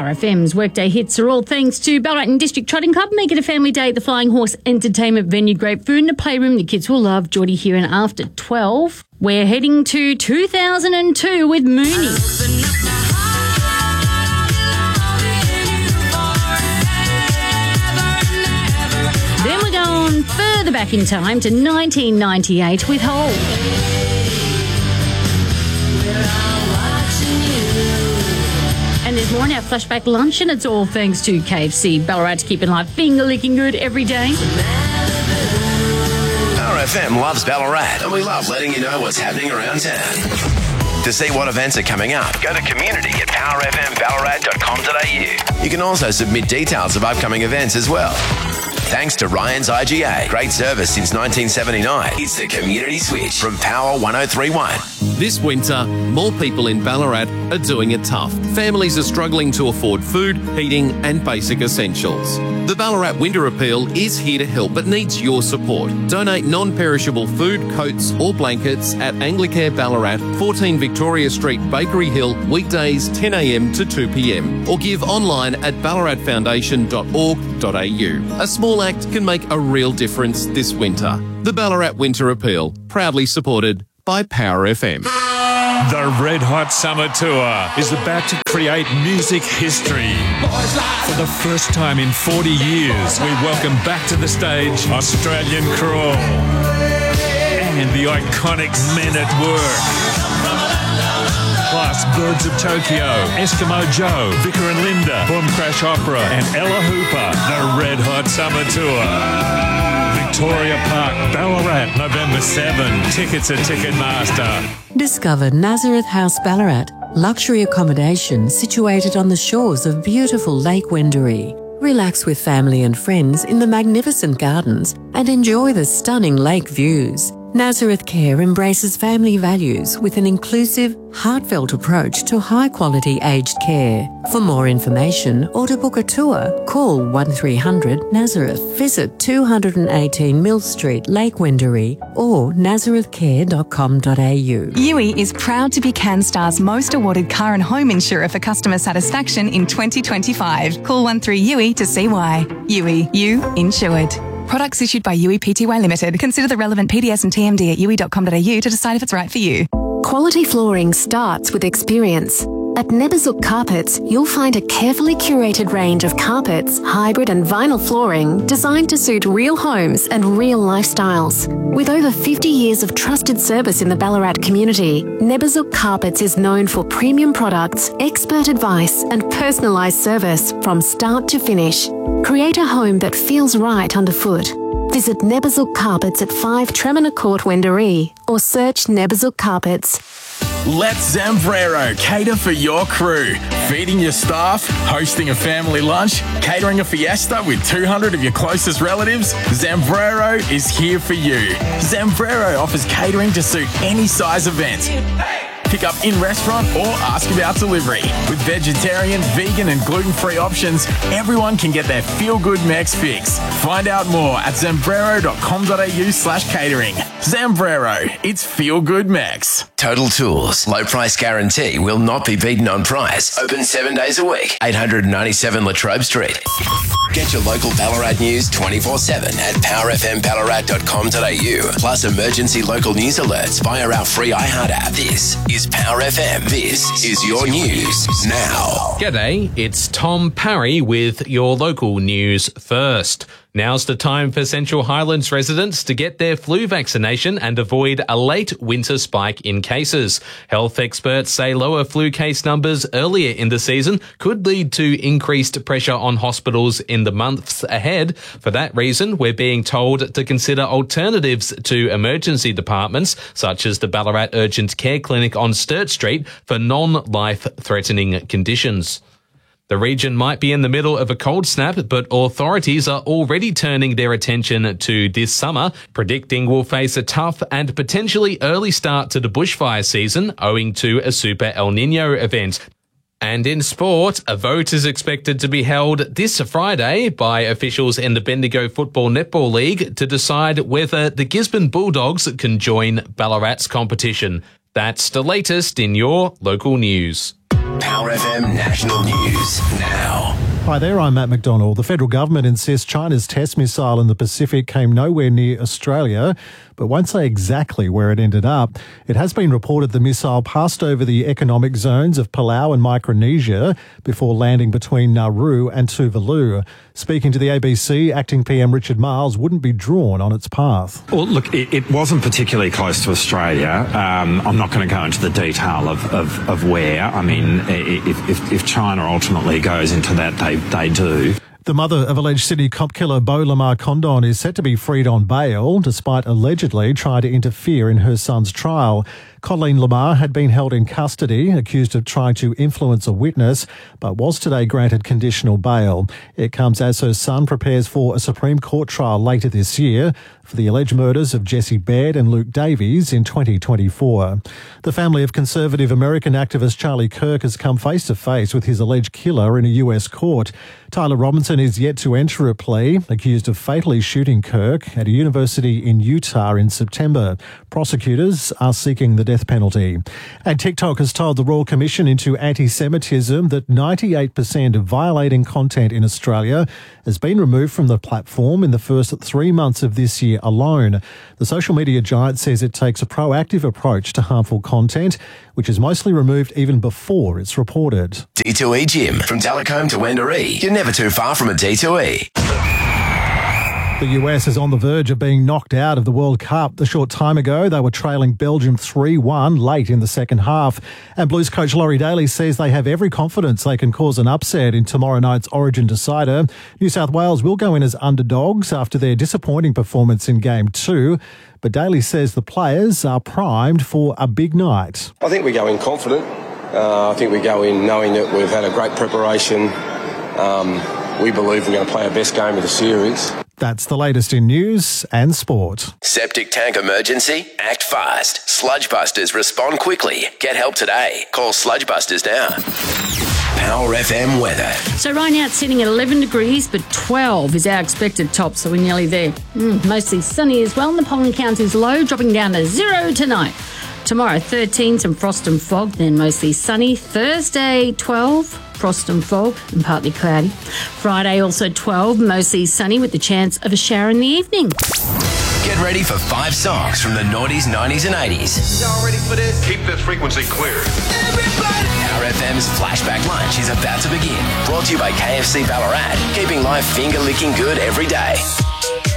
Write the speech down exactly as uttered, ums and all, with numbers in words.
Power F M's Workday Hits are all thanks to Ballarat and District Trotting Club. Make it a family day at the Flying Horse Entertainment Venue. Great food and a playroom the kids will love. Geordie here and after twelve. We're heading to two thousand two with Mooney. Then we're going further back in time to nineteen ninety-eight with Hole. And there's more in our flashback lunch, and it's all thanks to K F C. Ballarat, keeping life finger licking good every day. Power F M loves Ballarat, and we love letting you know what's happening around town. To see what events are coming up, go to community at power f m ballarat dot com dot a u. You can also submit details of upcoming events as well. Thanks to Ryan's I G A. Great service since nineteen seventy-nine. It's the Community Switch from Power one oh three point one. This winter, more people in Ballarat are doing it tough. Families are struggling to afford food, heating and basic essentials. The Ballarat Winter Appeal is here to help but needs your support. Donate non-perishable food, coats or blankets at Anglicare Ballarat, fourteen Victoria Street, Bakery Hill, weekdays ten a m to two p m, or give online at ballarat foundation dot org dot a u. A small act can make a real difference this winter. The Ballarat Winter Appeal, proudly supported by Power F M. The Red Hot Summer Tour is about to create music history. For the first time in forty years, we welcome back to the stage Australian Crawl and the iconic Men at Work. Plus Birds of Tokyo, Eskimo Joe, Vicar and Linda, Boom Crash Opera and Ella Hooper. The Red Hot Summer Tour. Victoria Park, Ballarat, November seventh. Tickets at Ticketmaster. Discover Nazareth House Ballarat, luxury accommodation situated on the shores of beautiful Lake Wendouree. Relax with family and friends in the magnificent gardens and enjoy the stunning lake views. Nazareth Care embraces family values with an inclusive, heartfelt approach to high-quality aged care. For more information or to book a tour, call one three hundred Nazareth. Visit two eighteen Mill Street, Lake Wendouree or nazareth care dot com dot a u. U I is proud to be CanStar's most awarded car and home insurer for customer satisfaction in twenty twenty-five. Call one three U I to see why. U I, you insured. Products issued by U I Pty Limited. Consider the relevant P D S and T M D at u i dot com dot a u to decide if it's right for you. Quality flooring starts with experience. At Neberzuk Carpets, you'll find a carefully curated range of carpets, hybrid and vinyl flooring designed to suit real homes and real lifestyles. With over fifty years of trusted service in the Ballarat community, Neberzuk Carpets is known for premium products, expert advice and personalised service from start to finish. Create a home that feels right underfoot. Visit Neberzuk Carpets at five Tremina Court, Wendouree, or search Neberzuk Carpets. Let Zambrero cater for your crew. Feeding your staff, hosting a family lunch, catering a fiesta with two hundred of your closest relatives, Zambrero is here for you. Zambrero offers catering to suit any size event. Pick up in-restaurant or ask about delivery. With vegetarian, vegan and gluten-free options, everyone can get their feel-good Mex fix. Find out more at zambrero dot com dot a u slash catering. Zambrero, it's feel-good Mex. Total Tools. Low price guarantee will not be beaten on price. Open seven days a week. eight ninety-seven Latrobe Street. Get your local Ballarat news twenty-four seven at power f m ballarat dot com dot a u. Plus emergency local news alerts via our free iHeart app. This is Power F M. This is your news now. G'day, it's Tom Parry with your local news first. Now's the time for Central Highlands residents to get their flu vaccination and avoid a late winter spike in cases. Health experts say lower flu case numbers earlier in the season could lead to increased pressure on hospitals in the months ahead. For that reason, we're being told to consider alternatives to emergency departments, such as the Ballarat Urgent Care Clinic on Sturt Street, for non-life-threatening conditions. The region might be in the middle of a cold snap, but authorities are already turning their attention to this summer, predicting we'll face a tough and potentially early start to the bushfire season owing to a Super El Nino event. And in sport, a vote is expected to be held this Friday by officials in the Bendigo Football Netball League to decide whether the Gisborne Bulldogs can join Ballarat's competition. That's the latest in your local news. Power F M National News now. Hi there, I'm Matt McDonald. The federal government insists China's test missile in the Pacific came nowhere near Australia, but won't say exactly where it ended up. It has been reported the missile passed over the economic zones of Palau and Micronesia before landing between Nauru and Tuvalu. Speaking to the A B C, Acting P M Richard Marles wouldn't be drawn on its path. Well, look, it, it wasn't particularly close to Australia. Um, I'm not going to go into the detail of, of, of where. I mean, if, if, if China ultimately goes into that, they, they do. The mother of alleged Sydney cop killer Beau Lamar Condon is set to be freed on bail, despite allegedly trying to interfere in her son's trial. Colleen Lamar had been held in custody, accused of trying to influence a witness, but was today granted conditional bail. It comes as her son prepares for a Supreme Court trial later this year for the alleged murders of Jesse Baird and Luke Davies in twenty twenty-four. The family of conservative American activist Charlie Kirk has come face to face with his alleged killer in a U S court. Tyler Robinson is yet to enter a plea, accused of fatally shooting Kirk at a university in Utah in September. Prosecutors are seeking the death penalty. And TikTok has told the Royal Commission into Anti-Semitism that ninety-eight percent of violating content in Australia has been removed from the platform in the first three months of this year alone. The social media giant says it takes a proactive approach to harmful content, which is mostly removed even before it's reported. D two E Gym. From Telecombe to Wendouree, you're never too far from a D two E. The U S is on the verge of being knocked out of the World Cup. A short time ago, they were trailing Belgium three one late in the second half. And Blues coach Laurie Daly says they have every confidence they can cause an upset in tomorrow night's Origin decider. New South Wales will go in as underdogs after their disappointing performance in Game two. But Daly says the players are primed for a big night. I think we go in confident. Uh, I think we go in knowing that we've had a great preparation. Um, we believe we're going to play our best game of the series. That's the latest in news and sport. Septic tank emergency? Act fast. Sludge Busters respond quickly. Get help today. Call Sludge Busters now. Power F M weather. So right now it's sitting at eleven degrees, but twelve is our expected top, so we're nearly there. Mm, mostly sunny as well, and the pollen count is low, dropping down to zero tonight. Tomorrow, thirteen, some frost and fog, then mostly sunny. Thursday, twelve, frost and fog and partly cloudy. Friday, also twelve, mostly sunny with the chance of a shower in the evening. Get ready for five songs from the noughties, nineties and eighties. Y'all ready for this? Keep the frequency clear. Everybody! Power F M's Flashback Lunch is about to begin. Brought to you by K F C Ballarat, keeping life finger-licking good every day.